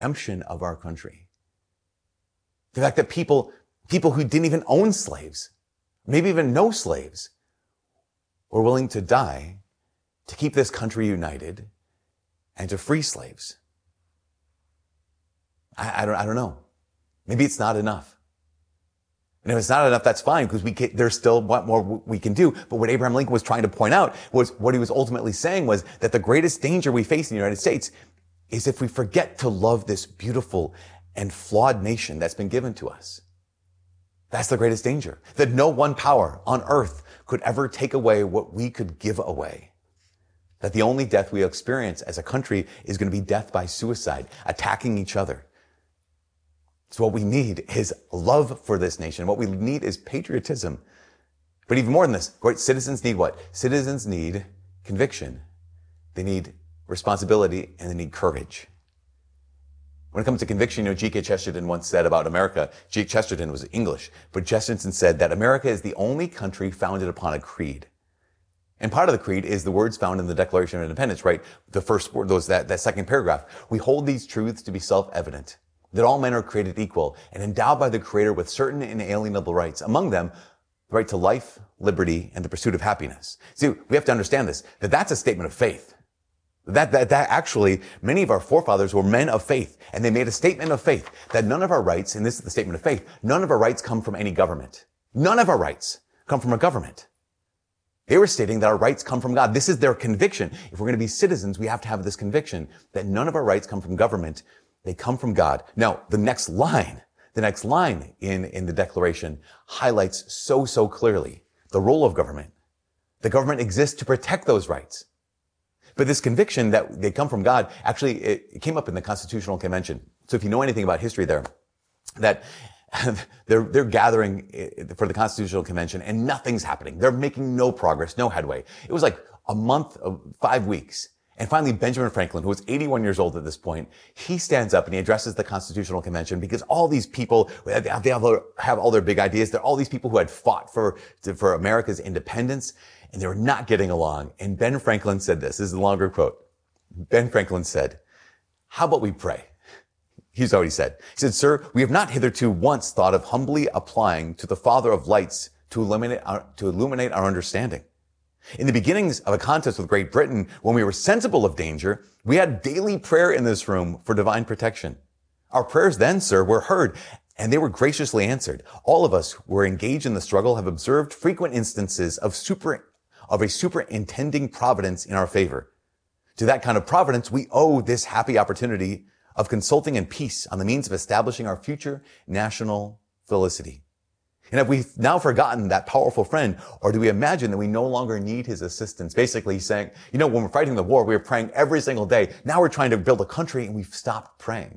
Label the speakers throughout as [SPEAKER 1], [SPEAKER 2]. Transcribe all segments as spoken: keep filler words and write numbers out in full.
[SPEAKER 1] redemption of our country. The fact that people, people who didn't even own slaves, maybe even know slaves, were willing to die to keep this country united and to free slaves. I, I don't, I don't know. Maybe it's not enough. And if it's not enough, that's fine, because we can, there's still what more we can do. But what Abraham Lincoln was trying to point out was, what he was ultimately saying was that the greatest danger we face in the United States is if we forget to love this beautiful and flawed nation that's been given to us. That's the greatest danger. That no one power on earth could ever take away what we could give away. That the only death we experience as a country is going to be death by suicide, attacking each other. So what we need is love for this nation. What we need is patriotism. But even more than this, right? Citizens need what? Citizens need conviction. They need responsibility, and they need courage. When it comes to conviction, you know, G K Chesterton once said about America, G K Chesterton was English, but Chesterton said that America is the only country founded upon a creed. And part of the creed is the words found in the Declaration of Independence, right? The first word, those, that, that second paragraph. We hold these truths to be self-evident, that all men are created equal and endowed by the Creator with certain inalienable rights, among them the right to life, liberty, and the pursuit of happiness. See, we have to understand this, that that's a statement of faith. That, that, that actually, many of our forefathers were men of faith, and they made a statement of faith that none of our rights, and this is the statement of faith, none of our rights come from any government. None of our rights come from a government. They were stating that our rights come from God. This is their conviction. If we're going to be citizens, we have to have this conviction that none of our rights come from government. They come from God. Now, the next line, the next line in, in the Declaration highlights so, so clearly the role of government. The government exists to protect those rights. But this conviction that they come from God, actually, it, it came up in the Constitutional Convention. So if you know anything about history there, that they're, they're gathering for the Constitutional Convention and nothing's happening. They're making no progress, no headway. It was like a month, of five weeks. And finally, Benjamin Franklin, who was eighty-one years old at this point, he stands up and he addresses the Constitutional Convention, because all these people, they have, have all their big ideas. They're all these people who had fought for, for America's independence, and they were not getting along. And Ben Franklin said this. This is a longer quote. Ben Franklin said, "How about we pray?" He's already said. He said, "Sir, we have not hitherto once thought of humbly applying to the Father of lights to illuminate our, to illuminate our understanding. In the beginnings of a contest with Great Britain, when we were sensible of danger, we had daily prayer in this room for divine protection. Our prayers then, sir, were heard, and they were graciously answered. All of us who were engaged in the struggle have observed frequent instances of super, of a superintending providence in our favor. To that kind of providence, we owe this happy opportunity of consulting in peace on the means of establishing our future national felicity. And have we now forgotten that powerful friend, or do we imagine that we no longer need his assistance?" Basically he's saying, you know, when we're fighting the war, we were praying every single day. Now we're trying to build a country and we've stopped praying.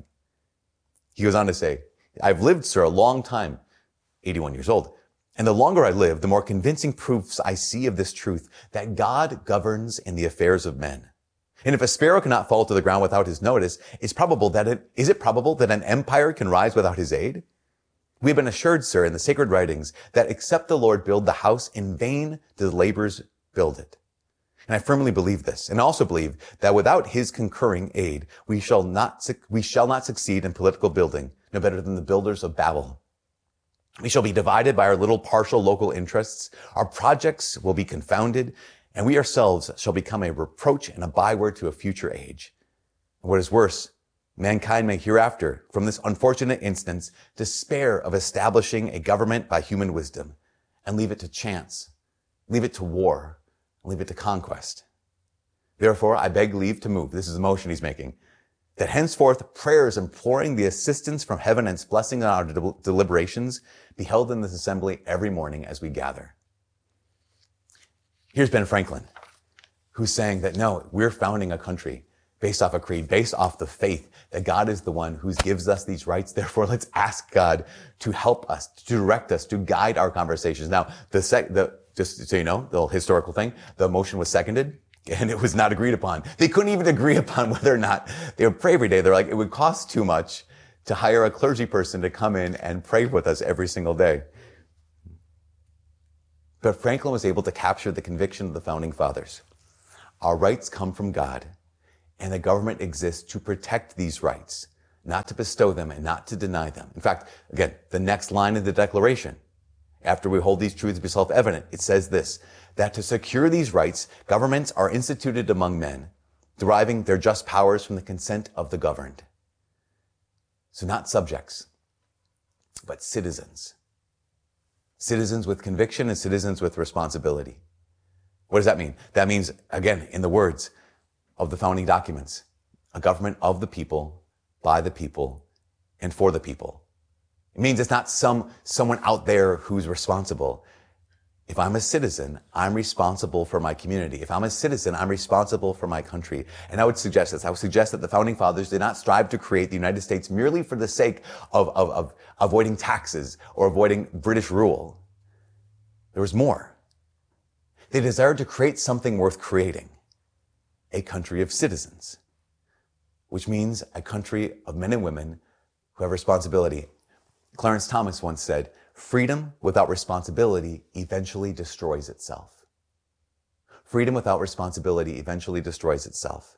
[SPEAKER 1] He goes on to say, "I've lived, sir, a long time," eighty-one years old, "and the longer I live, the more convincing proofs I see of this truth, that God governs in the affairs of men. And if a sparrow cannot fall to the ground without his notice, it's probable that it, is it probable that an empire can rise without his aid? We have been assured, sir, in the sacred writings, that except the Lord build the house, in vain do the laborers build it. And I firmly believe this, and also believe that without his concurring aid, we shall not, we shall not succeed in political building, no better than the builders of Babel. We shall be divided by our little partial local interests. Our projects will be confounded, and we ourselves shall become a reproach and a byword to a future age. And what is worse, mankind may hereafter, from this unfortunate instance, despair of establishing a government by human wisdom, and leave it to chance, leave it to war, leave it to conquest. Therefore, I beg leave to move," this is the motion he's making, "that henceforth prayers imploring the assistance from heaven and its blessing on our del- deliberations be held in this assembly every morning as we gather." Here's Ben Franklin, who's saying that no, we're founding a country based off a creed, based off the faith that God is the one who gives us these rights. Therefore, let's ask God to help us, to direct us, to guide our conversations. Now, the sec- the just so you know, the historical thing, the motion was seconded and it was not agreed upon. They couldn't even agree upon whether or not they would pray every day. They're like, it would cost too much to hire a clergy person to come in and pray with us every single day. But Franklin was able to capture the conviction of the founding fathers. Our rights come from God, and the government exists to protect these rights, not to bestow them, and not to deny them. In fact, again, the next line of the Declaration, after we hold these truths to be self-evident, it says this, that to secure these rights, governments are instituted among men, deriving their just powers from the consent of the governed. So not subjects, but citizens. Citizens with conviction and citizens with responsibility. What does that mean? That means, again, in the words of the founding documents, a government of the people, by the people, and for the people. It means it's not some someone out there who's responsible. If I'm a citizen, I'm responsible for my community. If I'm a citizen, I'm responsible for my country. And I would suggest this. I would suggest that the founding fathers did not strive to create the United States merely for the sake of, of, of avoiding taxes or avoiding British rule. There was more. They desired to create something worth creating. A country of citizens, which means a country of men and women who have responsibility. Clarence Thomas once said, freedom without responsibility eventually destroys itself. Freedom without responsibility eventually destroys itself.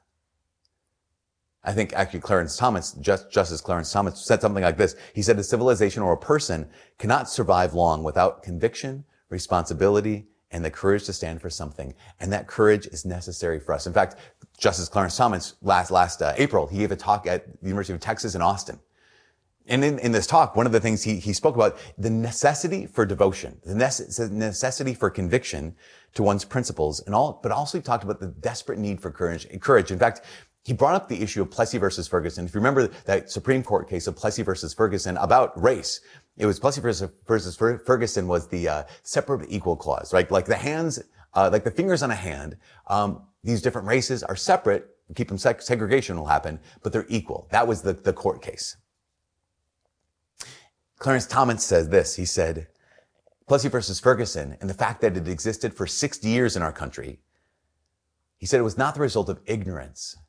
[SPEAKER 1] I think actually Clarence Thomas, just, Justice Clarence Thomas, said something like this. He said, a civilization or a person cannot survive long without conviction, responsibility, and the courage to stand for something. And that courage is necessary for us. In fact, Justice Clarence Thomas, last, last uh, April, he gave a talk at the University of Texas in Austin. And in, in this talk, one of the things he, he spoke about, the necessity for devotion, the necessity for conviction to one's principles, and all, but also he talked about the desperate need for courage. courage. In fact, he brought up the issue of Plessy versus Ferguson. If you remember that Supreme Court case of Plessy versus Ferguson about race, it was Plessy versus, versus Ferguson was the uh, separate but equal clause, right? Like the hands, uh, like the fingers on a hand, um, these different races are separate, keep them seg- segregation will happen, but they're equal. That was the, the court case. Clarence Thomas says this, he said, Plessy versus Ferguson and the fact that it existed for sixty years in our country, he said it was not the result of ignorance,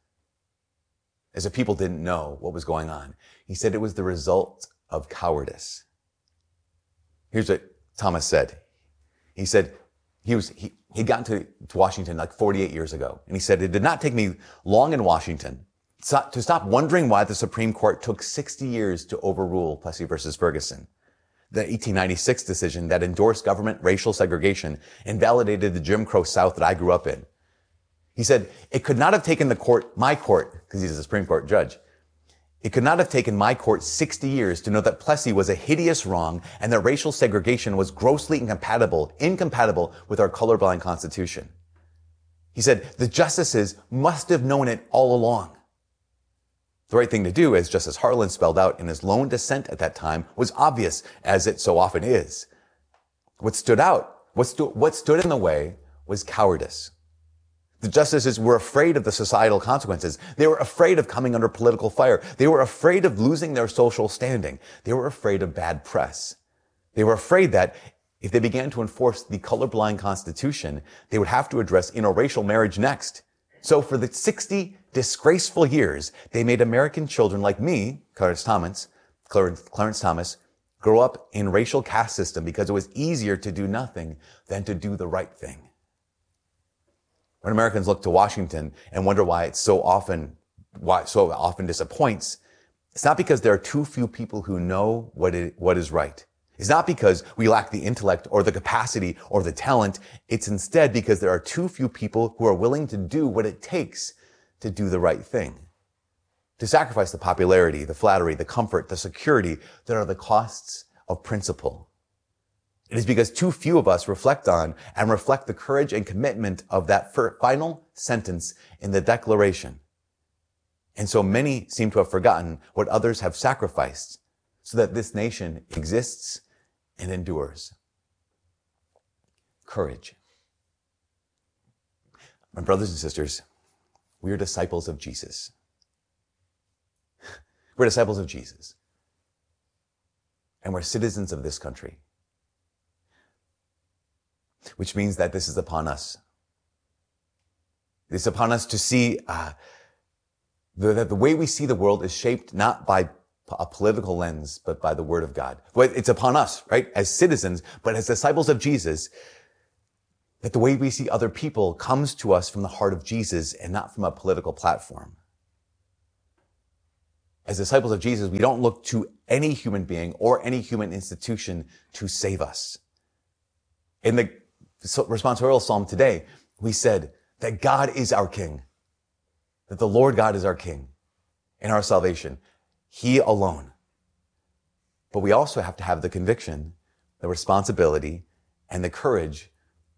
[SPEAKER 1] as if people didn't know what was going on. He said it was the result of cowardice. Here's what Thomas said. He said he was, he, he'd gotten to, to Washington like forty-eight years ago. And he said, it did not take me long in Washington to stop wondering why the Supreme Court took sixty years to overrule Plessy versus Ferguson. The eighteen ninety-six decision that endorsed government racial segregation invalidated the Jim Crow South that I grew up in. He said, it could not have taken the court, my court, because he's a Supreme Court judge, it could not have taken my court sixty years to know that Plessy was a hideous wrong and that racial segregation was grossly incompatible, incompatible with our colorblind Constitution. He said, the justices must have known it all along. The right thing to do, as Justice Harlan spelled out in his lone dissent at that time, was obvious, as it so often is. What stood out, what, stu- what stood in the way was cowardice. The justices were afraid of the societal consequences. They were afraid of coming under political fire. They were afraid of losing their social standing. They were afraid of bad press. They were afraid that if they began to enforce the colorblind Constitution, they would have to address interracial marriage next. So for the sixty disgraceful years, they made American children like me, Clarence Thomas, Clarence, Clarence Thomas, grow up in racial caste system because it was easier to do nothing than to do the right thing. When Americans look to Washington and wonder why it so often, why it so often disappoints, it's not because there are too few people who know what it, what is right. It's not because we lack the intellect or the capacity or the talent. It's instead because there are too few people who are willing to do what it takes to do the right thing. To sacrifice the popularity, the flattery, the comfort, the security that are the costs of principle. It is because too few of us reflect on and reflect the courage and commitment of that final sentence in the Declaration. And so many seem to have forgotten what others have sacrificed so that this nation exists and endures. Courage. My brothers and sisters, we are disciples of Jesus. We're disciples of Jesus. And we're citizens of this country. Which means that this is upon us. It's upon us to see uh, the, that the way we see the world is shaped not by a political lens, but by the Word of God. Well, it's upon us, right, as citizens, but as disciples of Jesus, that the way we see other people comes to us from the heart of Jesus and not from a political platform. As disciples of Jesus, we don't look to any human being or any human institution to save us. In the responsorial psalm today, we said that God is our King, that the Lord God is our King in our salvation, He alone. But we also have to have the conviction, the responsibility, and the courage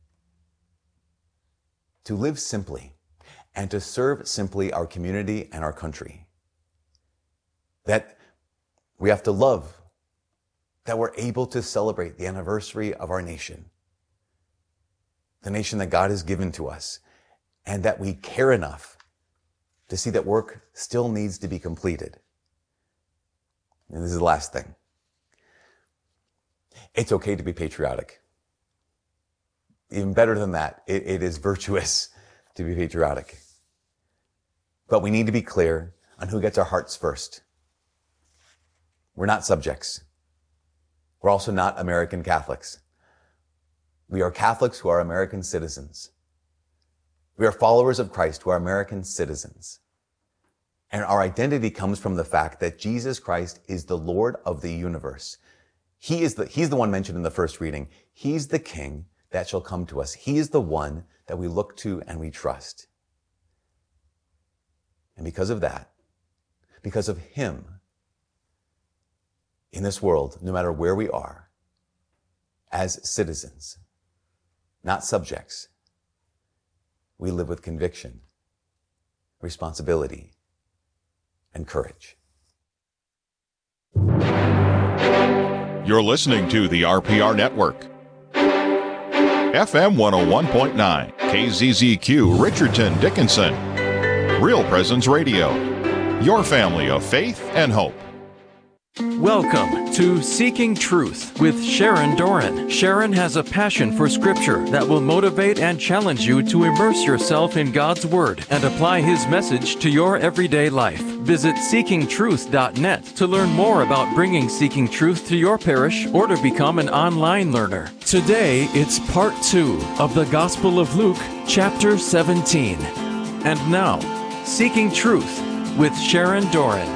[SPEAKER 1] to live simply and to serve simply our community and our country. That we have to love, that we're able to celebrate the anniversary of our nation, the nation that God has given to us, and that we care enough to see that work still needs to be completed. And this is the last thing. It's okay to be patriotic. Even better than that, it, it is virtuous to be patriotic. But we need to be clear on who gets our hearts first. We're not subjects. We're also not American Catholics. We are Catholics who are American citizens. We are followers of Christ who are American citizens. And our identity comes from the fact that Jesus Christ is the Lord of the universe. He is the, he's the one mentioned in the first reading. He's the King that shall come to us. He is the one that we look to and we trust. And because of that, because of Him, in this world, no matter where we are, as citizens, not subjects, we live with conviction, responsibility, and courage.
[SPEAKER 2] You're listening to the R P R Network. F M one oh one point nine, K Z Z Q, Richardson, Dickinson. Real Presence Radio. Your family of faith and hope.
[SPEAKER 3] Welcome to Seeking Truth with Sharon Doran. Sharon has a passion for Scripture that will motivate and challenge you to immerse yourself in God's Word and apply His message to your everyday life. Visit seeking truth dot net to learn more about bringing Seeking Truth to your parish or to become an online learner. Today, it's part two of the Gospel of Luke, chapter seventeen. And now, Seeking Truth with Sharon Doran.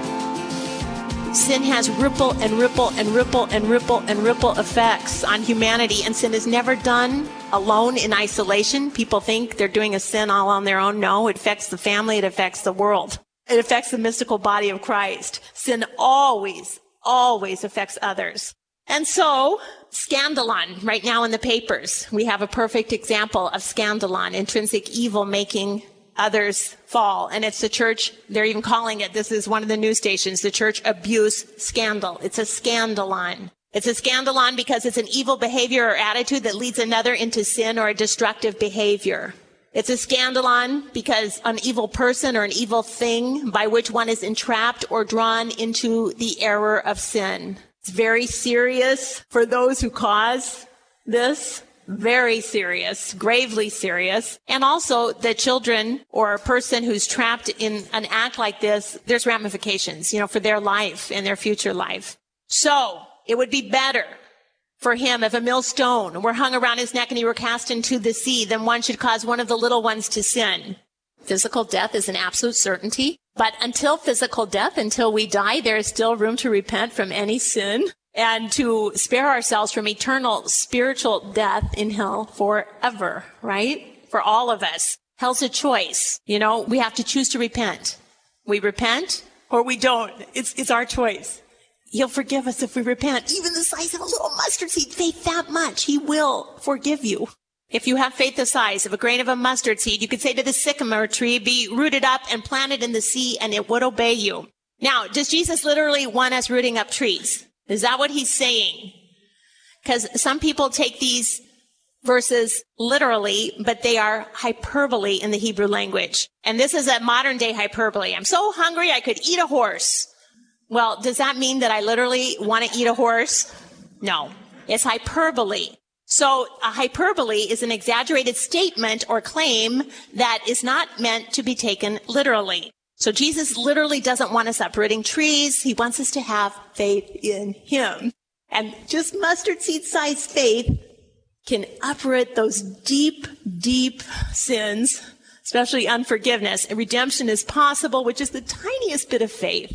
[SPEAKER 4] Sin has ripple and ripple and ripple and ripple and ripple effects on humanity, and sin is never done alone in isolation. People think they're doing a sin all on their own. No, it affects the family, it affects the world. It affects the mystical body of Christ. Sin always, always affects others. And so, scandalon, right now in the papers, we have a perfect example of scandalon, intrinsic evil making others fall. And it's the church, they're even calling it, this is one of the news stations, the church abuse scandal. It's a scandalon. It's a scandalon because it's an evil behavior or attitude that leads another into sin or a destructive behavior. It's a scandalon because an evil person or an evil thing by which one is entrapped or drawn into the error of sin. It's very serious for those who cause this. Very serious, gravely serious. And also the children or a person who's trapped in an act like this, there's ramifications, you know, for their life and their future life. So it would be better for him if a millstone were hung around his neck and he were cast into the sea than one should cause one of the little ones to sin. Physical death is an absolute certainty. But until physical death, until we die, there is still room to repent from any sin and to spare ourselves from eternal spiritual death in hell forever, right? For all of us. Hell's a choice. You know, we have to choose to repent. We repent or we don't. It's, it's our choice. He'll forgive us if we repent. Even the size of a little mustard seed, faith that much, He will forgive you. If you have faith the size of a grain of a mustard seed, you could say to the sycamore tree, be rooted up and planted in the sea, and it would obey you. Now, does Jesus literally want us rooting up trees? Is that what He's saying? Because some people take these verses literally, but they are hyperbole in the Hebrew language. And this is a modern day hyperbole. I'm so hungry I could eat a horse. Well, does that mean that I literally want to eat a horse? No, it's hyperbole. So a hyperbole is an exaggerated statement or claim that is not meant to be taken literally. So Jesus literally doesn't want us uprooting trees. He wants us to have faith in Him. And just mustard seed sized faith can uproot those deep, deep sins, especially unforgiveness. And redemption is possible with just the tiniest bit of faith.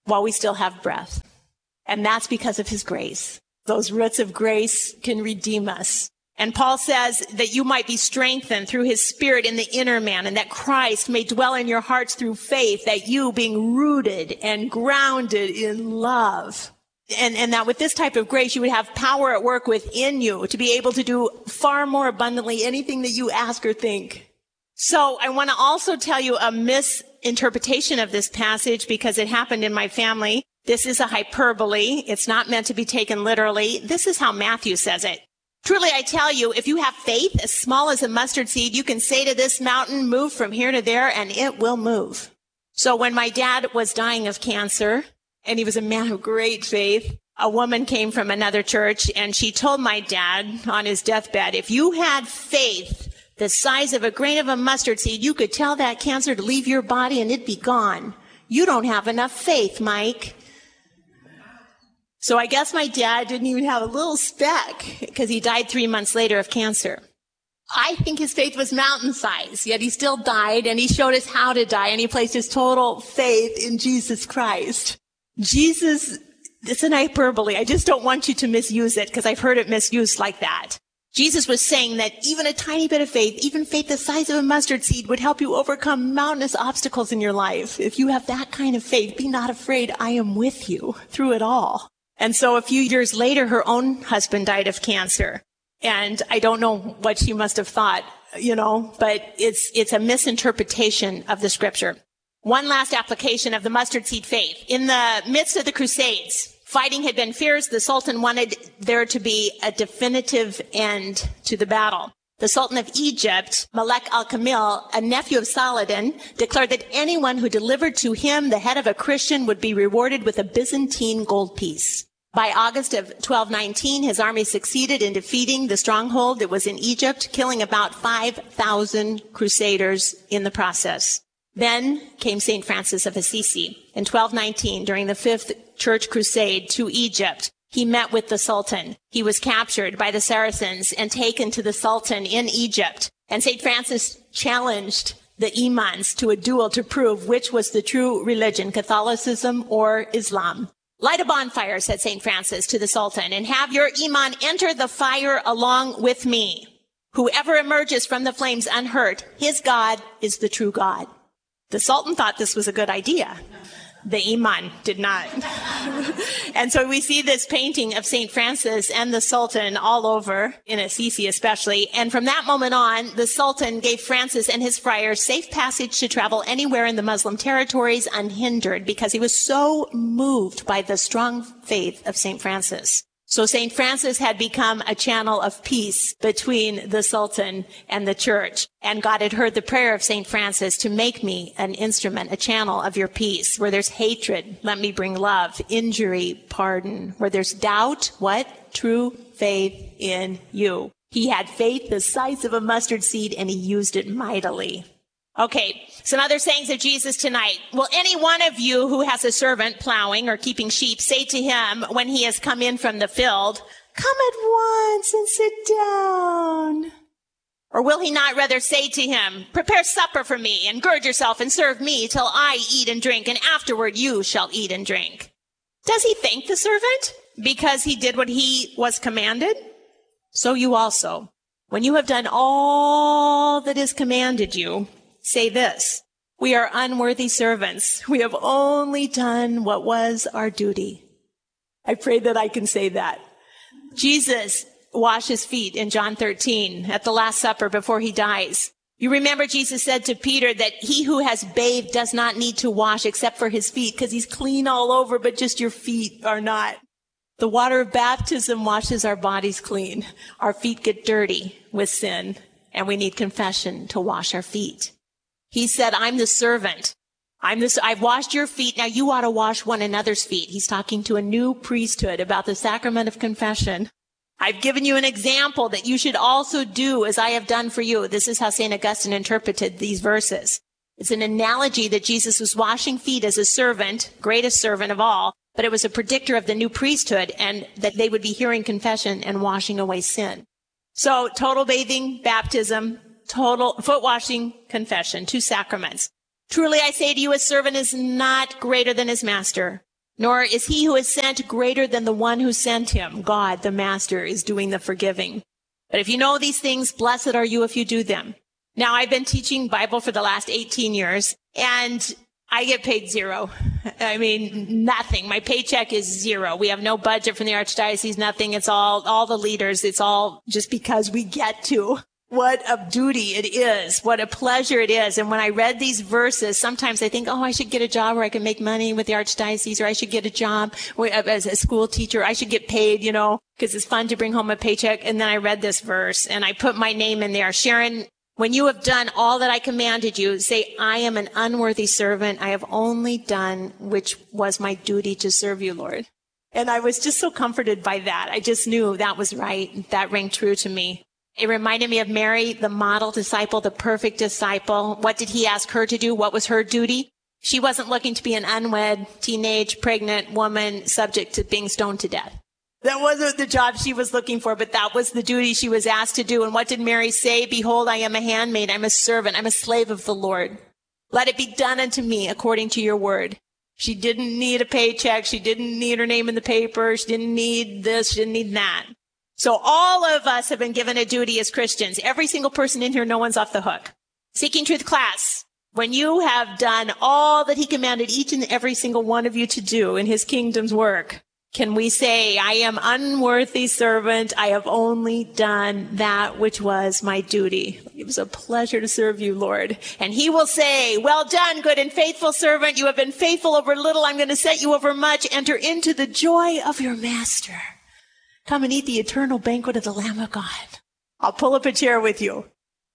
[SPEAKER 4] while we still have breath. And that's because of his grace. Those roots of grace can redeem us. And Paul says that you might be strengthened through his Spirit in the inner man, and that Christ may dwell in your hearts through faith, that you, being rooted and grounded in love, and, and that with this type of grace, you would have power at work within you to be able to do far more abundantly anything that you ask or think. So I want to also tell you a misinterpretation of this passage because it happened in my family. This is a hyperbole. It's not meant to be taken literally. This is how Matthew says it. Truly, I tell you, if you have faith as small as a mustard seed, you can say to this mountain, move from here to there, and it will move. So when my dad was dying of cancer, and he was a man of great faith, a woman came from another church, and she told my dad on his deathbed, if you had faith the size of a grain of a mustard seed, you could tell that cancer to leave your body and it'd be gone. You don't have enough faith, Mike. So I guess my dad didn't even have a little speck because he died three months later of cancer. I think his faith was mountain size, yet he still died, and he showed us how to die, and he placed his total faith in Jesus Christ. Jesus, it's an hyperbole. I just don't want you to misuse it because I've heard it misused like that. Jesus was saying that even a tiny bit of faith, even faith the size of a mustard seed, would help you overcome mountainous obstacles in your life. If you have that kind of faith, be not afraid. I am with you through it all. And so a few years later, her own husband died of cancer. And I don't know what she must have thought, you know, but it's, it's a misinterpretation of the scripture. One last application of the mustard seed faith. In the midst of the Crusades, fighting had been fierce. The Sultan wanted there to be a definitive end to the battle. The Sultan of Egypt, Malek al-Kamil, a nephew of Saladin, declared that anyone who delivered to him the head of a Christian would be rewarded with a Byzantine gold piece. By August of twelve nineteen, his army succeeded in defeating the stronghold that was in Egypt, killing about five thousand crusaders in the process. Then came Saint Francis of Assisi. In twelve nineteen, during the Fifth Church Crusade to Egypt, he met with the Sultan. He was captured by the Saracens and taken to the Sultan in Egypt. And Saint Francis challenged the imams to a duel to prove which was the true religion, Catholicism or Islam. Light a bonfire, said Saint Francis to the Sultan, and have your imam enter the fire along with me. Whoever emerges from the flames unhurt, his God is the true God. The Sultan thought this was a good idea. The imam did not. And so we see this painting of Saint Francis and the Sultan all over, in Assisi especially. And from that moment on, the Sultan gave Francis and his friars safe passage to travel anywhere in the Muslim territories unhindered because he was so moved by the strong faith of Saint Francis. So Saint Francis had become a channel of peace between the Sultan and the church. And God had heard the prayer of Saint Francis to make me an instrument, a channel of your peace. Where there's hatred, let me bring love, injury, pardon. Where there's doubt, what? True faith in you. He had faith the size of a mustard seed, and he used it mightily. Okay, some other sayings of Jesus tonight. Will any one of you who has a servant plowing or keeping sheep say to him when he has come in from the field, come at once and sit down? Or will he not rather say to him, prepare supper for me and gird yourself and serve me till I eat and drink, and afterward you shall eat and drink? Does he thank the servant because he did what he was commanded? So you also, when you have done all that is commanded you, say this, we are unworthy servants. We have only done what was our duty. I pray that I can say that. Jesus washed his feet in John thirteen at the Last Supper before he dies. You remember Jesus said to Peter that he who has bathed does not need to wash except for his feet because he's clean all over, but just your feet are not. The water of baptism washes our bodies clean. Our feet get dirty with sin, and we need confession to wash our feet. He said, I'm the servant. I'm this, I've washed your feet. Now you ought to wash one another's feet. He's talking to a new priesthood about the sacrament of confession. I've given you an example that you should also do as I have done for you. This is how Saint Augustine interpreted these verses. It's an analogy that Jesus was washing feet as a servant, greatest servant of all, but it was a predictor of the new priesthood and that they would be hearing confession and washing away sin. So total bathing, baptism, total foot washing, confession, two sacraments. Truly I say to you, a servant is not greater than his master, nor is he who is sent greater than the one who sent him. God, the master, is doing the forgiving. But if you know these things, blessed are you if you do them. Now, I've been teaching Bible for the last eighteen years, and I get paid zero. I mean, nothing. My paycheck is zero. We have no budget from the Archdiocese, nothing. It's all, all the leaders. It's all just because we get to. What a duty it is. What a pleasure it is. And when I read these verses, sometimes I think, oh, I should get a job where I can make money with the Archdiocese, or I should get a job where, as a school teacher. I should get paid, you know, because it's fun to bring home a paycheck. And then I read this verse and I put my name in there. Sharon, when you have done all that I commanded you, say, I am an unworthy servant. I have only done which was my duty to serve you, Lord. And I was just so comforted by that. I just knew that was right. That rang true to me. It reminded me of Mary, the model disciple, the perfect disciple. What did he ask her to do? What was her duty? She wasn't looking to be an unwed, teenage, pregnant woman subject to being stoned to death. That wasn't the job she was looking for, but that was the duty she was asked to do. And what did Mary say? Behold, I am a handmaid. I'm a servant. I'm a slave of the Lord. Let it be done unto me according to your word. She didn't need a paycheck. She didn't need her name in the paper. She didn't need this. She didn't need that. So all of us have been given a duty as Christians. Every single person in here, no one's off the hook. Seeking Truth class. When you have done all that he commanded each and every single one of you to do in his kingdom's work, can we say, I am unworthy servant. I have only done that which was my duty. It was a pleasure to serve you, Lord. And he will say, well done, good and faithful servant. You have been faithful over little. I'm going to set you over much. Enter into the joy of your master. Come and eat the eternal banquet of the Lamb of God. I'll pull up a chair with you.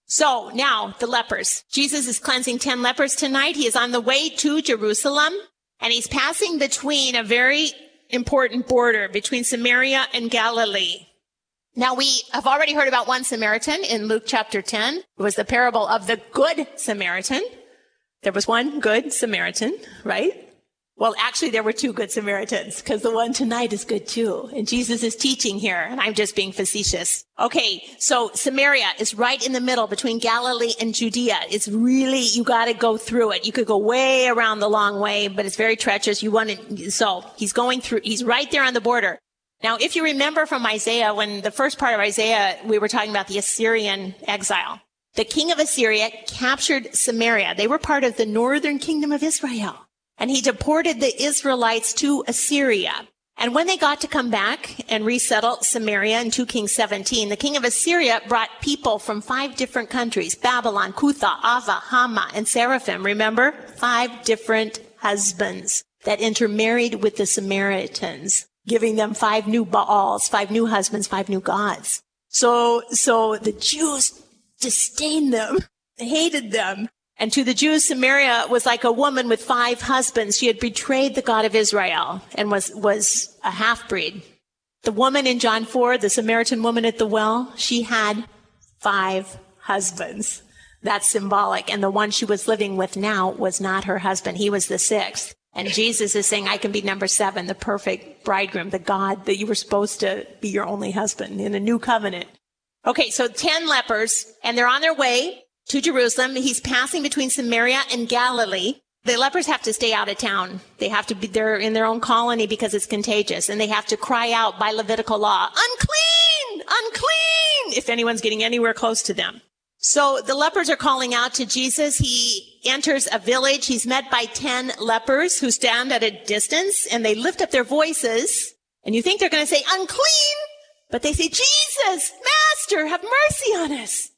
[SPEAKER 4] So now the lepers. Jesus is cleansing ten lepers tonight. He is on the way to Jerusalem, and he's passing between a very important border between Samaria and Galilee. Now, we have already heard about one Samaritan in Luke chapter ten. It was the parable of the Good Samaritan. There was one Good Samaritan, right? Well, actually, there were two Good Samaritans, because the one tonight is good too. And Jesus is teaching here, and I'm just being facetious. Okay, so Samaria is right in the middle between Galilee and Judea. It's really, you got to go through it. You could go way around the long way, but it's very treacherous. You want to, so he's going through, he's right there on the border. Now, if you remember from Isaiah, when the first part of Isaiah, we were talking about the Assyrian exile. The king of Assyria captured Samaria. They were part of the northern kingdom of Israel. And he deported the Israelites to Assyria. And when they got to come back and resettle Samaria in two Kings seventeen, the king of Assyria brought people from five different countries, Babylon, Cutha, Ava, Hama, and Seraphim. Remember? Five different husbands that intermarried with the Samaritans, giving them five new Baals, five new husbands, five new gods. So, so the Jews disdained them. They hated them. And to the Jews, Samaria was like a woman with five husbands. She had betrayed the God of Israel and was, was a half-breed. The woman in John four, the Samaritan woman at the well, she had five husbands. That's symbolic. And the one she was living with now was not her husband. He was the sixth. And Jesus is saying, I can be number seven, the perfect bridegroom, the God that you were supposed to be your only husband in a new covenant. Okay, so ten lepers, and they're on their way to Jerusalem. He's passing between Samaria and Galilee. The lepers have to stay out of town. They have to be, they're in their own colony because it's contagious. And they have to cry out by Levitical law, unclean, unclean, if anyone's getting anywhere close to them. So the lepers are calling out to Jesus. He enters a village. He's met by ten lepers who stand at a distance, and they lift up their voices. And you think they're going to say, unclean, but they say, Jesus, Master, have mercy on us.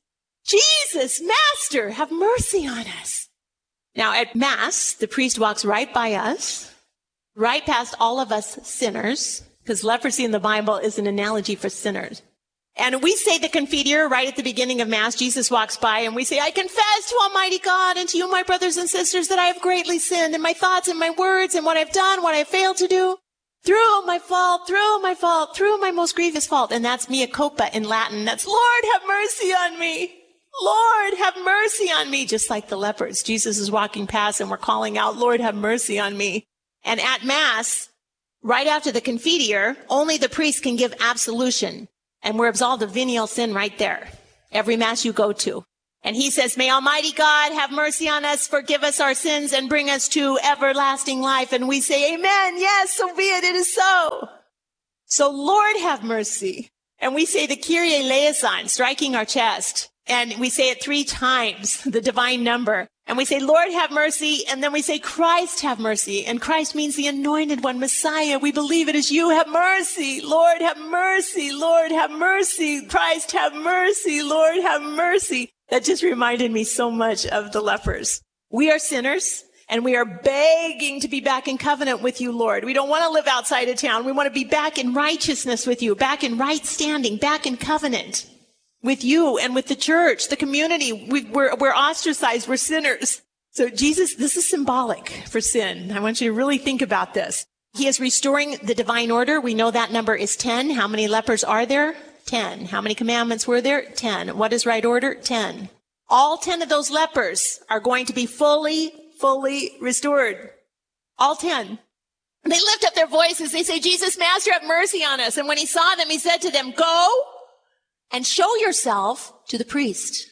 [SPEAKER 4] Jesus, Master, have mercy on us. Now at Mass, the priest walks right by us, right past all of us sinners, because leprosy in the Bible is an analogy for sinners. And we say the Confiteor right at the beginning of Mass. Jesus walks by and we say, I confess to Almighty God and to you, my brothers and sisters, that I have greatly sinned in my thoughts and my words and what I've done, what I've failed to do. Through my fault, through my fault, through my most grievous fault. And that's mea culpa in Latin. That's Lord, have mercy on me. Lord, have mercy on me. Just like the lepers. Jesus is walking past and we're calling out, Lord, have mercy on me. And at Mass, right after the Confiteor, only the priest can give absolution. And we're absolved of venial sin right there. Every Mass you go to. And he says, may Almighty God have mercy on us, forgive us our sins, and bring us to everlasting life. And we say, amen. Yes, so be it. It is so. So Lord, have mercy. And we say the Kyrie eleison, striking our chest. And we say it three times, the divine number. And we say, Lord, have mercy. And then we say, Christ, have mercy. And Christ means the anointed one, Messiah. We believe it is you. Have mercy. Lord, have mercy. Lord, have mercy. Christ, have mercy. Lord, have mercy. That just reminded me so much of the lepers. We are sinners, and we are begging to be back in covenant with you, Lord. We don't want to live outside of town. We want to be back in righteousness with you, back in right standing, back in covenant with you and with the church, the community. We, we're, we're ostracized. We're sinners. So Jesus, this is symbolic for sin. I want you to really think about this. He is restoring the divine order. We know that number is ten. How many lepers are there? ten. How many commandments were there? ten. What is right order? ten. All ten of those lepers are going to be fully, fully restored. All ten. They lift up their voices. They say, Jesus, Master, have mercy on us. And when he saw them, he said to them, go and show yourself to the priest.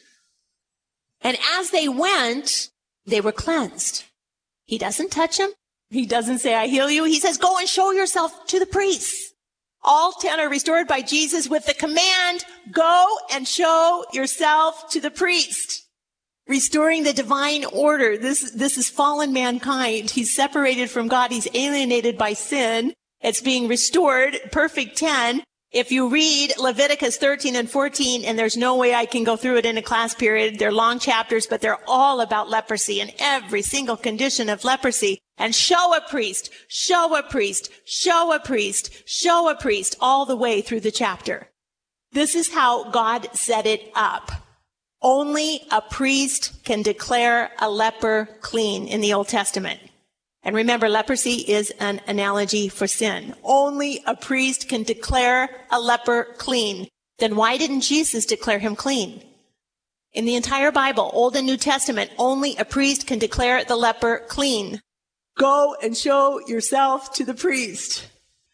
[SPEAKER 4] And as they went, they were cleansed. He doesn't touch them. He doesn't say, I heal you. He says, go and show yourself to the priests. All ten are restored by Jesus with the command, go and show yourself to the priest. Restoring the divine order. This, this is fallen mankind. He's separated from God. He's alienated by sin. It's being restored. Perfect ten. If you read Leviticus thirteen and fourteen, and there's no way I can go through it in a class period, they're long chapters, but they're all about leprosy and every single condition of leprosy. And show a priest, show a priest, show a priest, show a priest, all the way through the chapter. This is how God set it up. Only a priest can declare a leper clean in the Old Testament. And remember, leprosy is an analogy for sin. Only a priest can declare a leper clean. Then why didn't Jesus declare him clean? In the entire Bible, Old and New Testament, only a priest can declare the leper clean. Go and show yourself to the priest.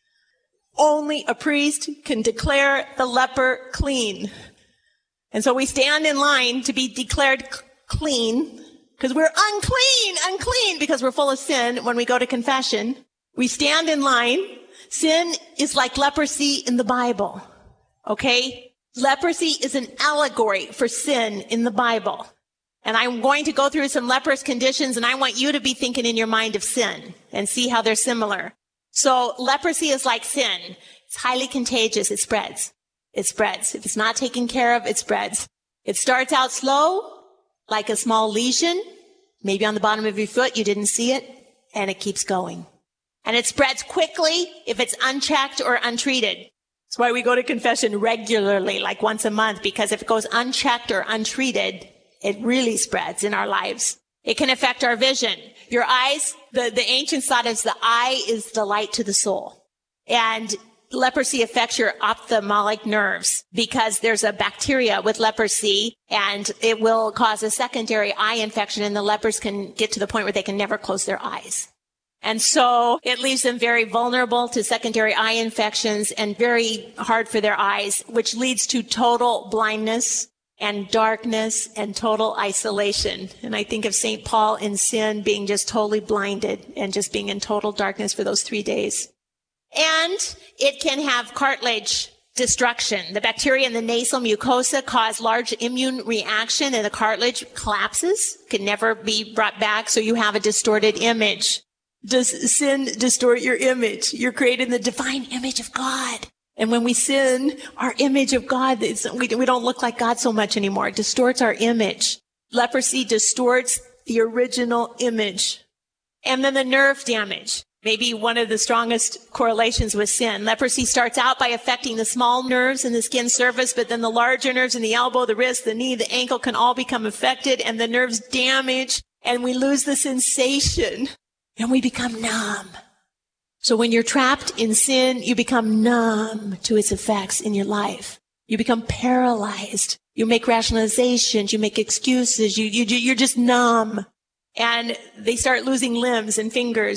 [SPEAKER 4] Only a priest can declare the leper clean. And so we stand in line to be declared clean. Because we're unclean, unclean, because we're full of sin when we go to confession. We stand in line. Sin is like leprosy in the Bible. Okay? Leprosy is an allegory for sin in the Bible. And I'm going to go through some leprous conditions, and I want you to be thinking in your mind of sin and see how they're similar. So leprosy is like sin. It's highly contagious. It spreads. It spreads. If it's not taken care of, it spreads. It starts out slow, like a small lesion, maybe on the bottom of your foot, you didn't see it, and it keeps going. And it spreads quickly if it's unchecked or untreated. That's why we go to confession regularly, like once a month, because if it goes unchecked or untreated, it really spreads in our lives. It can affect our vision. Your eyes, the, the ancients thought as the eye is the light to the soul. And leprosy affects your ophthalmic nerves because there's a bacteria with leprosy, and it will cause a secondary eye infection, and the lepers can get to the point where they can never close their eyes. And so it leaves them very vulnerable to secondary eye infections and very hard for their eyes, which leads to total blindness and darkness and total isolation. And I think of Saint Paul in sin being just totally blinded and just being in total darkness for those three days. And it can have cartilage destruction. The bacteria in the nasal mucosa cause large immune reaction, and the cartilage collapses, can never be brought back, so you have a distorted image. Does sin distort your image? You're created in the divine image of God. And when we sin, our image of God, it's, we, we don't look like God so much anymore. It distorts our image. Leprosy distorts the original image. And then the nerve damage. Maybe one of the strongest correlations with sin. Leprosy starts out by affecting the small nerves in the skin surface, but then the larger nerves in the elbow, the wrist, the knee, the ankle can all become affected, and the nerves damage, and we lose the sensation, and we become numb. So when you're trapped in sin, you become numb to its effects in your life. You become paralyzed. You make rationalizations. You make excuses. You, you, you're just numb. And they start losing limbs and fingers.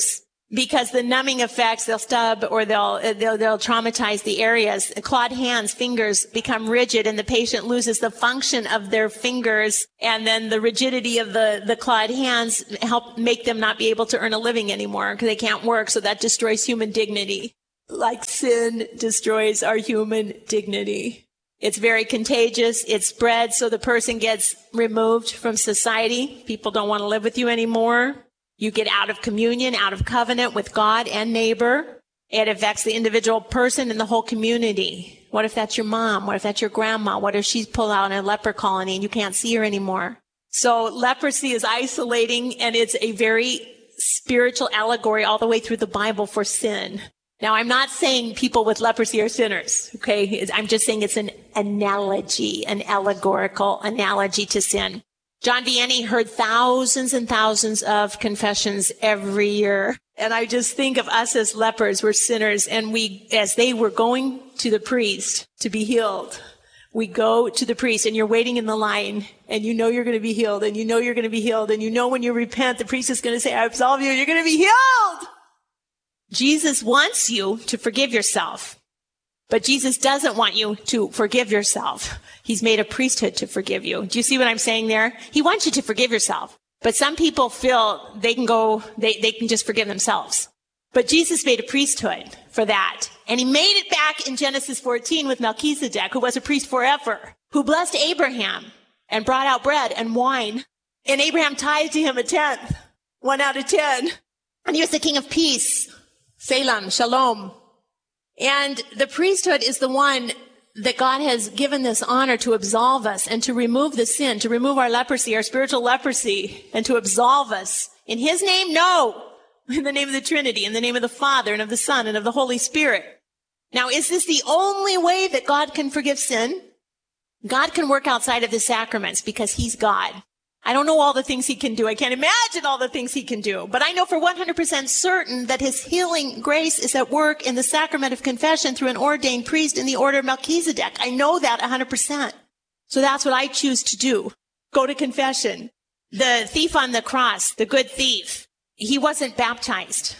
[SPEAKER 4] because the numbing effects, they'll stub or they'll, they'll, they'll traumatize the areas. Clawed hands, fingers become rigid, and the patient loses the function of their fingers. And then the rigidity of the, the clawed hands help make them not be able to earn a living anymore because they can't work. So that destroys human dignity. Like sin destroys our human dignity. It's very contagious. It spreads, so the person gets removed from society. People don't want to live with you anymore. You get out of communion, out of covenant with God and neighbor. It affects the individual person and the whole community. What if that's your mom? What if that's your grandma? What if she's pulled out in a leper colony and you can't see her anymore? So leprosy is isolating, and it's a very spiritual allegory all the way through the Bible for sin. Now, I'm not saying people with leprosy are sinners, okay? I'm just saying it's an analogy, an allegorical analogy to sin. John Vianney heard thousands and thousands of confessions every year. And I just think of us as lepers, we're sinners. And we, as they were going to the priest to be healed, we go to the priest and you're waiting in the line and you know you're going to be healed and you know you're going to be healed. And you know when you repent, the priest is going to say, I absolve you, you're going to be healed. Jesus wants you to forgive yourself. But Jesus doesn't want you to forgive yourself. He's made a priesthood to forgive you. Do you see what I'm saying there? He wants you to forgive yourself. But some people feel they can go, they, they can just forgive themselves. But Jesus made a priesthood for that. And he made it back in Genesis fourteen with Melchizedek, who was a priest forever, who blessed Abraham and brought out bread and wine. And Abraham tithed to him a tenth, one out of ten. And he was the king of peace. Salem, shalom. And the priesthood is the one that God has given this honor to absolve us and to remove the sin, to remove our leprosy, our spiritual leprosy, and to absolve us. In his name? No. In the name of the Trinity, in the name of the Father and of the Son and of the Holy Spirit. Now, is this the only way that God can forgive sin? God can work outside of the sacraments because he's God. I don't know all the things he can do. I can't imagine all the things he can do. But I know for one hundred percent certain that his healing grace is at work in the sacrament of confession through an ordained priest in the order of Melchizedek. I know that one hundred percent. So that's what I choose to do. Go to confession. The thief on the cross, the good thief, he wasn't baptized.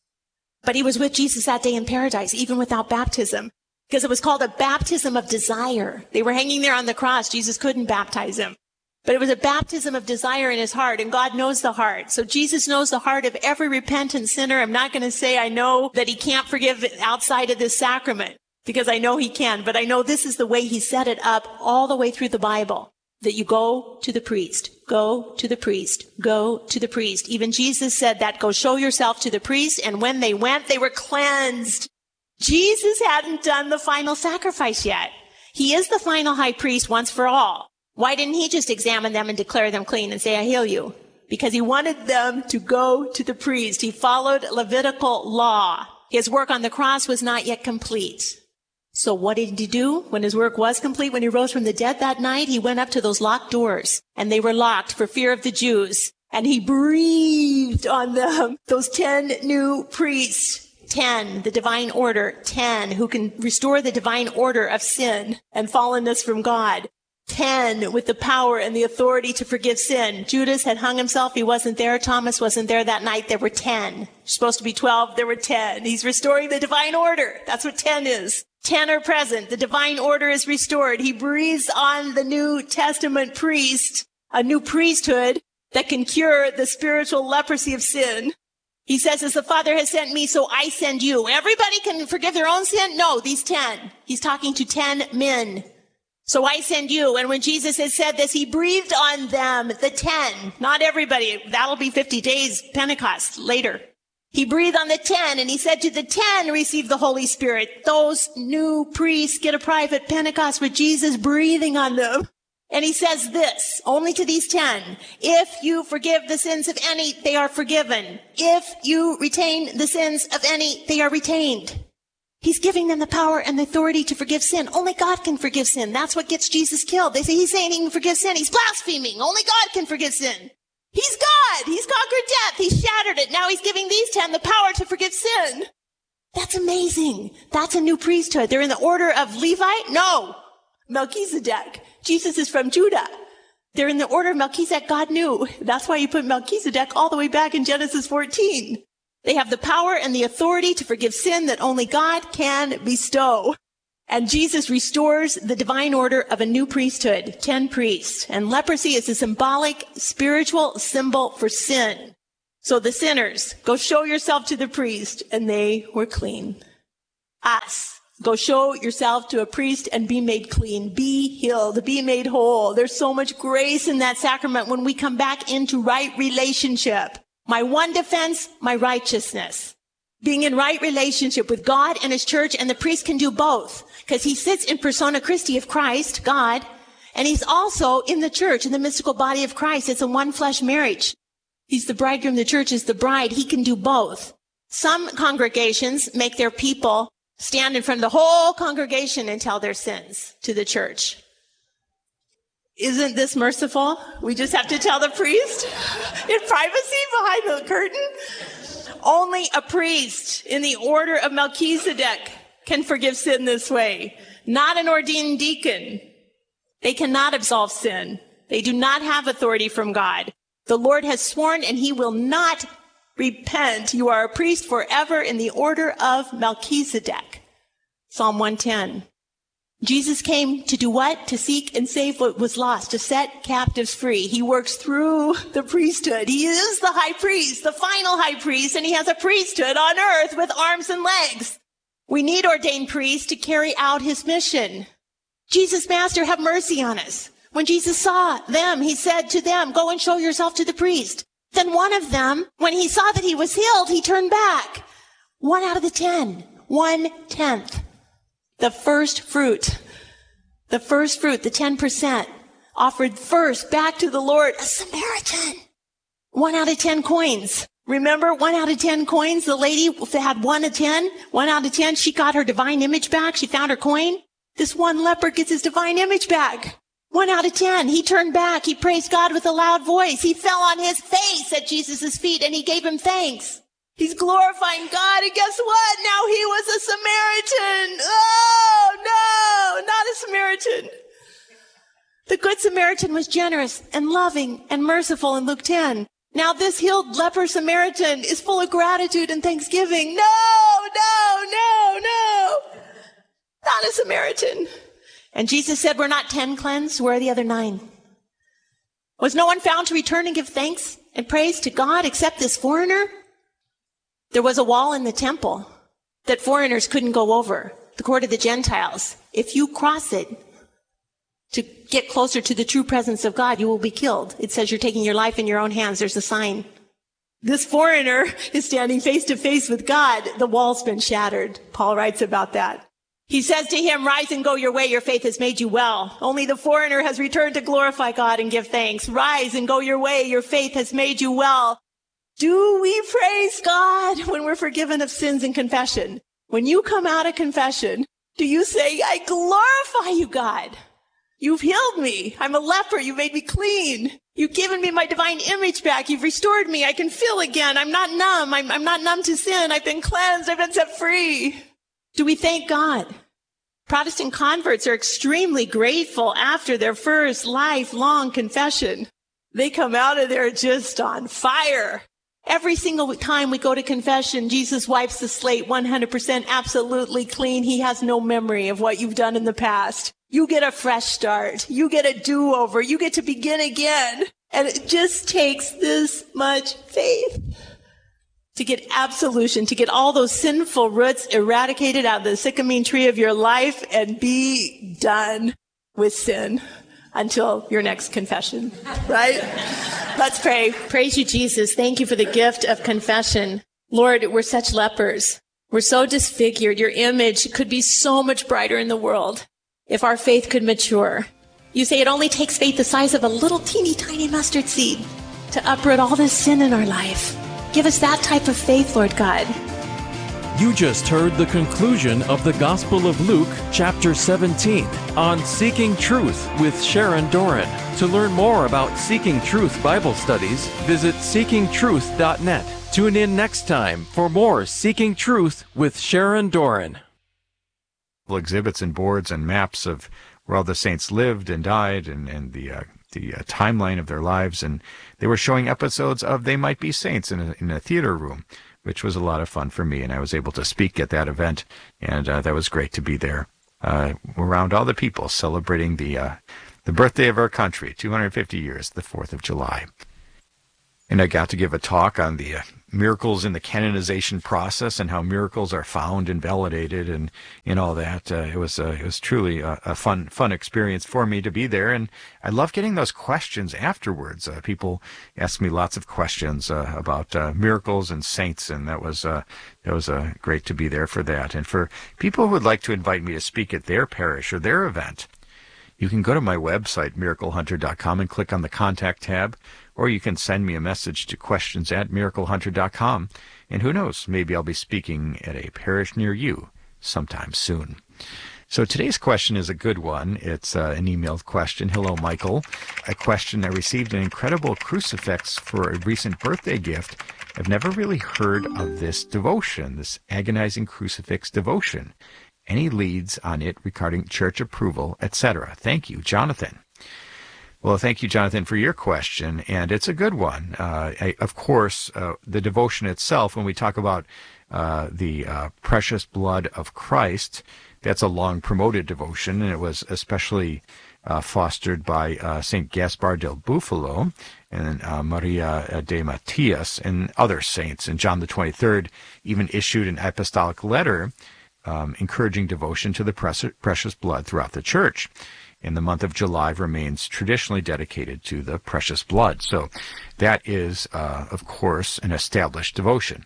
[SPEAKER 4] But he was with Jesus that day in paradise, even without baptism. Because it was called a baptism of desire. They were hanging there on the cross. Jesus couldn't baptize him. But it was a baptism of desire in his heart, and God knows the heart. So Jesus knows the heart of every repentant sinner. I'm not going to say I know that he can't forgive outside of this sacrament, because I know he can, but I know this is the way he set it up all the way through the Bible, that you go to the priest, go to the priest, go to the priest. Even Jesus said that, go show yourself to the priest, and when they went, they were cleansed. Jesus hadn't done the final sacrifice yet. He is the final high priest once for all. Why didn't he just examine them and declare them clean and say, I heal you? Because he wanted them to go to the priest. He followed Levitical law. His work on the cross was not yet complete. So what did he do when his work was complete? When he rose from the dead that night, he went up to those locked doors, and they were locked for fear of the Jews. And he breathed on them, those ten new priests. Ten, the divine order. Ten, who can restore the divine order of sin and fallenness from God. Ten, with the power and the authority to forgive sin. Judas had hung himself. He wasn't there. Thomas wasn't there that night. There were ten. Supposed to be twelve. There were ten. He's restoring the divine order. That's what ten is. Ten are present. The divine order is restored. He breathes on the New Testament priest, a new priesthood that can cure the spiritual leprosy of sin. He says, as the Father has sent me, so I send you. Everybody can forgive their own sin? No, these ten. He's talking to ten men. So I send you. And when Jesus had said this, he breathed on them, the ten. Not everybody. That'll be fifty days, Pentecost, later. He breathed on the ten, and he said to the ten, receive the Holy Spirit. Those new priests get a private Pentecost with Jesus breathing on them. And he says this, only to these ten, if you forgive the sins of any, they are forgiven. If you retain the sins of any, they are retained. He's giving them the power and the authority to forgive sin. Only God can forgive sin. That's what gets Jesus killed. They say he's saying he can forgive sin. He's blaspheming. Only God can forgive sin. He's God. He's conquered death. He's shattered it. Now he's giving these ten the power to forgive sin. That's amazing. That's a new priesthood. They're in the order of Levi? No. Melchizedek. Jesus is from Judah. They're in the order of Melchizedek. God knew. That's why he put Melchizedek all the way back in Genesis fourteen. They have the power and the authority to forgive sin that only God can bestow. And Jesus restores the divine order of a new priesthood, ten priests. And leprosy is a symbolic, spiritual symbol for sin. So the sinners, go show yourself to the priest, and they were clean. Us, go show yourself to a priest and be made clean, be healed, be made whole. There's so much grace in that sacrament when we come back into right relationship. My one defense, my righteousness. Being in right relationship with God and his church, and the priest can do both, because he sits in persona Christi of Christ, God, and he's also in the church, in the mystical body of Christ. It's a one flesh marriage. He's the bridegroom, the church is the bride. He can do both. Some congregations make their people stand in front of the whole congregation and tell their sins to the church. Isn't this merciful? We just have to tell the priest in privacy behind the curtain. Only a priest in the order of Melchizedek can forgive sin this way. Not an ordained deacon. They cannot absolve sin. They do not have authority from God. The Lord has sworn, and he will not repent. You are a priest forever in the order of Melchizedek. Psalm one ten. Jesus came to do what? To seek and save what was lost, to set captives free. He works through the priesthood. He is the high priest, the final high priest, and he has a priesthood on earth with arms and legs. We need ordained priests to carry out his mission. Jesus, Master, have mercy on us. When Jesus saw them, he said to them, go and show yourself to the priest. Then one of them, when he saw that he was healed, he turned back. One out of the ten, one tenth. The first fruit, the first fruit, the ten percent, offered first back to the Lord, a Samaritan. One out of ten coins. Remember, one out of ten coins, the lady had one of ten, one out of ten, she got her divine image back, she found her coin. This one leper gets his divine image back. One out of ten, he turned back, he praised God with a loud voice, he fell on his face at Jesus' feet and he gave him thanks. He's glorifying God, and guess what? Now he was a Samaritan. Oh, no, not a Samaritan. The Good Samaritan was generous and loving and merciful in Luke ten. Now this healed leper Samaritan is full of gratitude and thanksgiving. No, no, no, no. Not a Samaritan. And Jesus said, we're not ten cleansed, where are the other nine? Was no one found to return and give thanks and praise to God except this foreigner? There was a wall in the temple that foreigners couldn't go over, the court of the Gentiles. If you cross it to get closer to the true presence of God, you will be killed. It says you're taking your life in your own hands. There's a sign. This foreigner is standing face to face with God. The wall's been shattered. Paul writes about that. He says to him, rise and go your way. Your faith has made you well. Only the foreigner has returned to glorify God and give thanks. Rise and go your way. Your faith has made you well. Do we praise God when we're forgiven of sins in confession? When you come out of confession, do you say, I glorify you, God? You've healed me. I'm a leper. You made me clean. You've given me my divine image back. You've restored me. I can feel again. I'm not numb. I'm, I'm not numb to sin. I've been cleansed. I've been set free. Do we thank God? Protestant converts are extremely grateful after their first lifelong confession. They come out of there just on fire. Every single time we go to confession, Jesus wipes the slate one hundred percent absolutely clean. He has no memory of what you've done in the past. You get a fresh start. You get a do-over. You get to begin again. And it just takes this much faith to get absolution, to get all those sinful roots eradicated out of the sycamine tree of your life and be done with sin until your next confession, right? Let's pray. Praise you, Jesus. Thank you for the gift of confession. Lord, we're such lepers. We're so disfigured. Your image could be so much brighter in the world if our faith could mature. You say it only takes faith the size of a little teeny tiny mustard seed to uproot all this sin in our life. Give us that type of faith, Lord God.
[SPEAKER 3] You just heard the conclusion of the Gospel of Luke, chapter seventeen, on Seeking Truth with Sharon Doran. To learn more about Seeking Truth Bible studies, visit seeking truth dot net. Tune in next time for more Seeking Truth with Sharon Doran.
[SPEAKER 5] Exhibits and boards and maps of where all the saints lived and died, and, and the uh, the uh, timeline of their lives, and they were showing episodes of They Might Be Saints in a, in a theater room which was a lot of fun for me, and I was able to speak at that event, and uh, that was great to be there uh, around all the people celebrating the uh, the birthday of our country, two hundred fifty years, the fourth of July. And I got to give a talk on the uh, miracles in the canonization process and how miracles are found and validated and, and all that. Uh, it was uh, it was truly a, a fun fun experience for me to be there, and I love getting those questions afterwards. Uh, people ask me lots of questions uh, about uh, miracles and saints, and that was uh, that was uh, great to be there for that. And for people who would like to invite me to speak at their parish or their event, you can go to my website, miracle hunter dot com, and click on the Contact tab, or you can send me a message to questions at miracle hunter dot com, and who knows, maybe I'll be speaking at a parish near you sometime soon. So today's question is a good one. It's uh, an emailed question. Hello, Michael. A question: I received an incredible crucifix for a recent birthday gift. I've never really heard of this devotion, this agonizing crucifix devotion. Any leads on it regarding church approval, et cetera? Thank you, Jonathan. Well, thank you, Jonathan, for your question, and it's a good one. Uh, I, of course, uh, the devotion itself, when we talk about uh, the uh, precious blood of Christ, that's a long-promoted devotion, and it was especially uh, fostered by uh, Saint Gaspar del Bufalo and uh, Maria de Matias and other saints. And John the twenty-third even issued an apostolic letter Um, encouraging devotion to the precious blood throughout the church. And the month of July remains traditionally dedicated to the precious blood. So that is, uh, of course, an established devotion.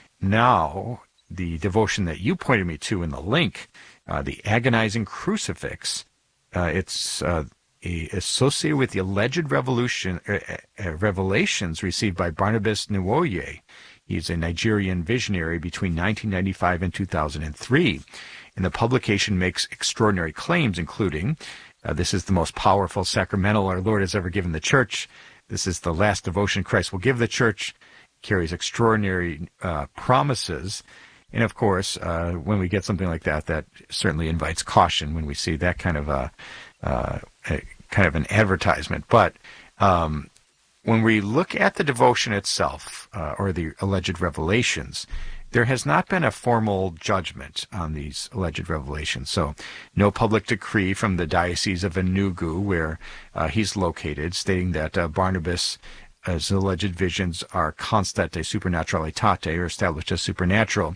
[SPEAKER 5] Now, the devotion that you pointed me to in the link, uh, the agonizing crucifix, uh, it's uh, a, associated with the alleged revolution, uh, uh, revelations received by Barnabas Nwoye. He's a Nigerian visionary between nineteen ninety-five and two thousand three. And the publication makes extraordinary claims, including, uh, this is the most powerful sacramental our Lord has ever given the church. This is the last devotion Christ will give the church. Carries extraordinary uh, promises. And of course, uh, when we get something like that, that certainly invites caution when we see that kind of a, uh, a kind of an advertisement. But um, when we look at the devotion itself, uh, or the alleged revelations, there has not been a formal judgment on these alleged revelations. So no public decree from the Diocese of Enugu, where uh, he's located, stating that uh, Barnabas' as alleged visions are constate supernaturalitate, or established as supernatural,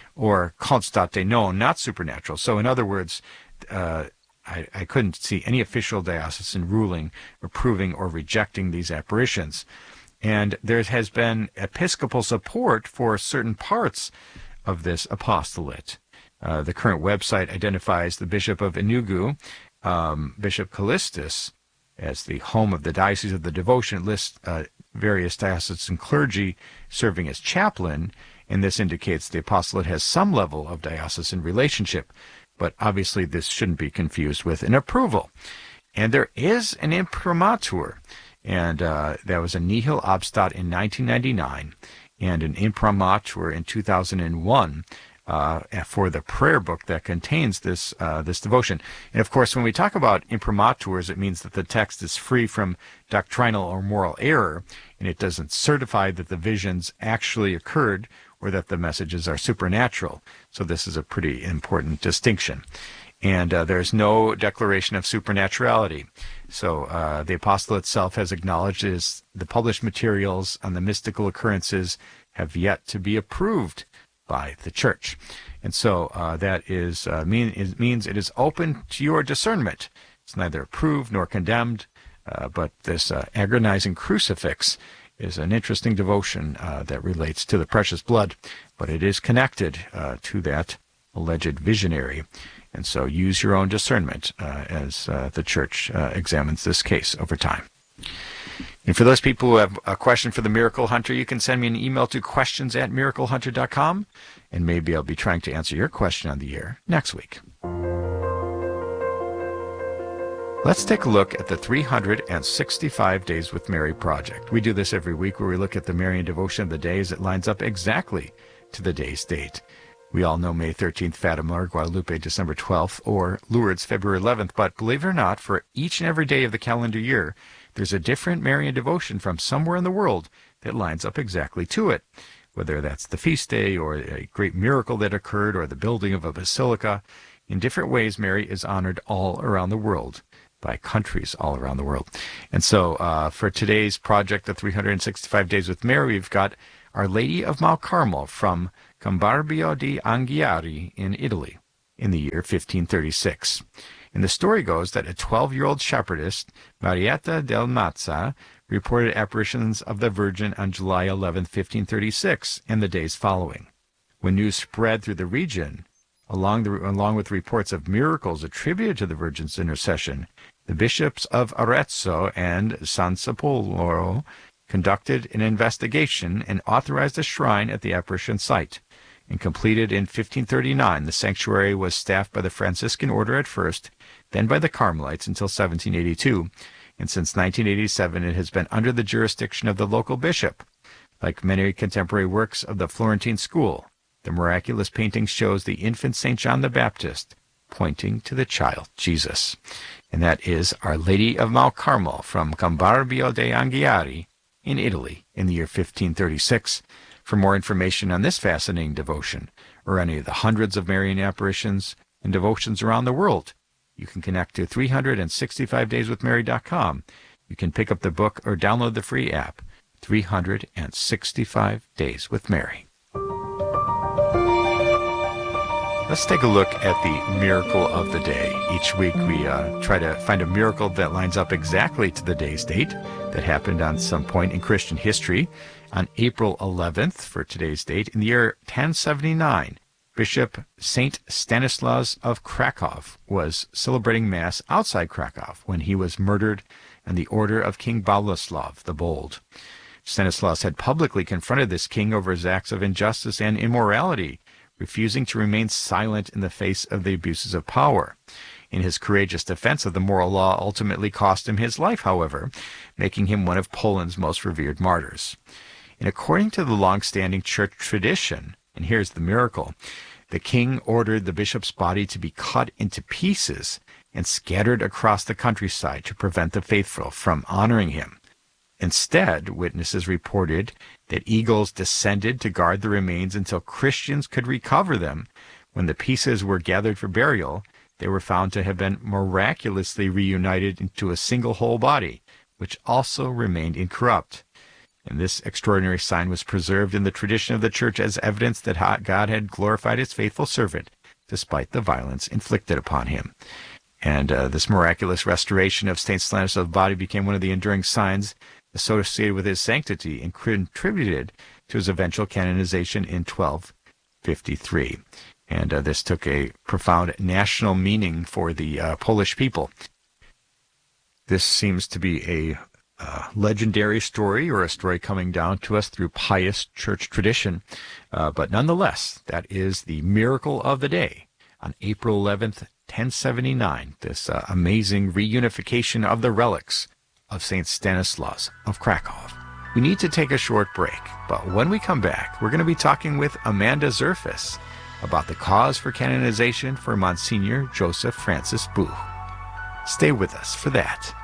[SPEAKER 5] or constate non, not supernatural. So in other words, uh, I, I couldn't see any official diocesan ruling approving or rejecting these apparitions. And there has been episcopal support for certain parts of this apostolate. Uh, the current website identifies the Bishop of Enugu, um, Bishop Callistus, as the home of the Diocese of the Devotion. It lists uh, various diocesan clergy serving as chaplain, and this indicates the apostolate has some level of diocesan relationship. But obviously this shouldn't be confused with an approval. And there is an imprimatur, and uh, there was a nihil obstat in nineteen ninety-nine, and an imprimatur in two thousand one uh, for the prayer book that contains this uh, this devotion. And of course, when we talk about imprimaturs, it means that the text is free from doctrinal or moral error, and it doesn't certify that the visions actually occurred or that the messages are supernatural. So this is a pretty important distinction. And uh, there's no declaration of supernaturality. So uh, the apostle itself has acknowledged is the published materials on the mystical occurrences have yet to be approved by the church. And so uh, that is uh, mean it means it is open to your discernment. It's neither approved nor condemned, uh, but this uh, agonizing crucifix is an interesting devotion uh, that relates to the precious blood, but it is connected uh, to that alleged visionary. And so use your own discernment uh, as uh, the church uh, examines this case over time. And for those people who have a question for the Miracle Hunter, you can send me an email to questions at miracle hunter dot com, and maybe I'll be trying to answer your question on the air next week. Let's take a look at the three hundred sixty-five Days with Mary project. We do this every week where we look at the Marian devotion of the day as it lines up exactly to the day's date. We all know May thirteenth, Fatima, or Guadalupe, December twelfth, or Lourdes, February eleventh, but believe it or not, for each and every day of the calendar year, there's a different Marian devotion from somewhere in the world that lines up exactly to it. whether that's the feast day or a great miracle that occurred or the building of a basilica. In different ways, Mary is honored all around the world, by countries all around the world. And so uh, for today's project of three hundred sixty-five Days with Mary, we've got Our Lady of Mount Carmel from Cambarbio di Anghiari in Italy in the year fifteen thirty-six. And the story goes that a twelve-year-old shepherdess, Marietta del Mazza, reported apparitions of the Virgin on July eleventh, fifteen thirty-six, and the days following. When news spread through the region, along, the, along with reports of miracles attributed to the Virgin's intercession, the bishops of Arezzo and San Sepolcro conducted an investigation and authorized a shrine at the apparition site. And completed in fifteen thirty-nine, the sanctuary was staffed by the Franciscan order at first, then by the Carmelites until seventeen eighty-two, and since nineteen eighty-seven it has been under the jurisdiction of the local bishop. Like many contemporary works of the Florentine school, the miraculous painting shows the infant Saint John the Baptist pointing to the child Jesus. And that is Our Lady of Mount Carmel from Cambarbio de Anghiari in Italy in the year fifteen thirty-six. For more information on this fascinating devotion, or any of the hundreds of Marian apparitions and devotions around the world, you can connect to three hundred sixty-five days with mary dot com. You can pick up the book or download the free app, three hundred sixty-five Days with Mary. Let's take a look at the miracle of the day. Each week we uh, try to find a miracle that lines up exactly to the day's date that happened on some point in Christian history. On April eleventh, for today's date, in the year ten seventy-nine, Bishop Saint Stanislaus of Krakow was celebrating Mass outside Krakow when he was murdered in the order of King Boleslav the Bold. Stanislaus had publicly confronted this king over his acts of injustice and immorality, refusing to remain silent in the face of the abuses of power. In his courageous defense of the moral law ultimately cost him his life, however, making him one of Poland's most revered martyrs. And according to the long-standing church tradition, and here's the miracle, the king ordered the bishop's body to be cut into pieces and scattered across the countryside to prevent the faithful from honoring him. Instead, witnesses reported that eagles descended to guard the remains until Christians could recover them. When the pieces were gathered for burial, they were found to have been miraculously reunited into a single whole body, which also remained incorrupt. And this extraordinary sign was preserved in the tradition of the church as evidence that God had glorified his faithful servant, despite the violence inflicted upon him. And uh, this miraculous restoration of Saint Stanislaus' body became one of the enduring signs associated with his sanctity and contributed to his eventual canonization in twelve fifty-three. And uh, this took a profound national meaning for the uh, Polish people. This seems to be a uh, legendary story, or a story coming down to us through pious church tradition. Uh, but nonetheless, that is the miracle of the day on April eleventh, ten seventy-nine, this uh, amazing reunification of the relics of Saint Stanislaus of Krakow. We need to take a short break, but when we come back, we're going to be talking with Amanda Zerfas about the cause for canonization for Monsignor Joseph Francis Buch. Stay with us for that.